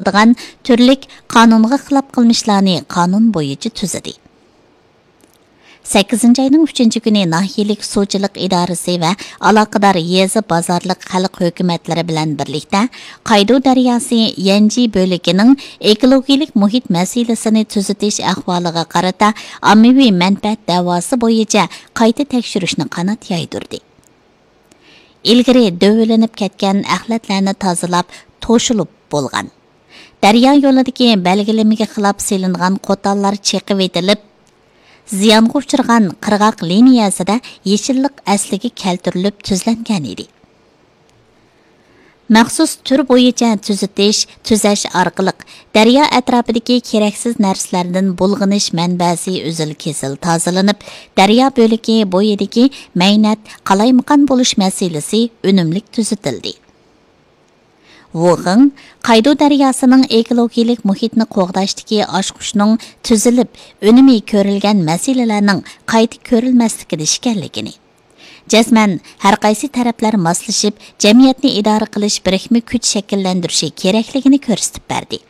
bo'ladigan turlik qonunga xilof qilmishlarni qonun bo'yicha tuzadi. 8 ayning 3 kuni nahiyalik suvchilik idorasi va aloqador yezi bozorlik xalq hukumatlari bilan birlikda Qaydu daryosi Yanji bo'ligining ekologik muhit masalasini tuzatish ahvoliga qarata ommaviy manfaat da'vosi bo'yicha qayta tekshirishni qanot yaydirdi. Ilgari dövlanib ketgan axlatlarni tozalab, to'shilib bo'lgan. Daryo yo'lidagi belgilamaga xilof selingan qo'tallar chekib etilib, ziyonga uchragan qirg'oq liniyasida yeshillik asliga keltirilib tuzlangan edi. Maxsus tur bo'yicha tuzash orqali daryo atrofidagi keraksiz narsalardan bulg'inish manbasi uzil-kesil tozalanib, daryo bo'ligi bo'yidagi maynat qalaymaqon bo'lish masalasi unumlik tuzatildi. Vuxing Qaydu daryosining ekologik muhitni qo'g'dashdagi oshqushning tuzilib, unumi ko'rilgan masalalarning qayta ko'rilmasligini ishkanligini, jazman har qaysi taraflar moslashib, jamiyatni idora qilish birikma kuch shakllantirishi kerakligini ko'rsatib berdi.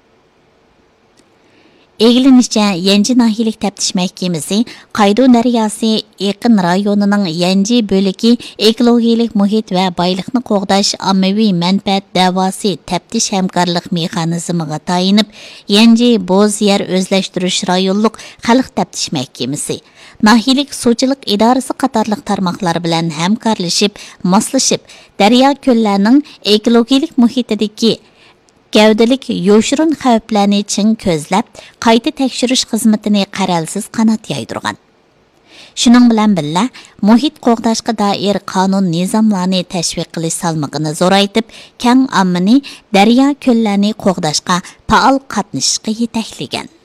Egilinishcha, Yanji nahiylik taftish mahkamasi Qaydu daryosi yaqin rayonining Yanji bo'ligi ekologik muhit va boylikni qo'g'dash ommaviy manfaat da'vosi taftish hamkorlik mexanizmiga tayinib, Yanji bo'z yer o'zlashtirish rayonlik xalq taftish mahkamasi nahiylik suvchilik idorasi qatorliq tarmoqlar bilan hamkorlashib, moslashib, daryo ko'llarining ekologik muhitidagi gavdalik yo'shirin xavflarni chin ko'zlab, qayta tekshirish xizmatini qaralsiz qanot yaydirgan. Shuning bilan birga, muhit qo'g'dashga doir qonun nizomlarni tashviq qilish salmog'ini zo'raytib, keng ommani daryo ko'llarni qo'g'dashga faol qatnashishga yetaklagan.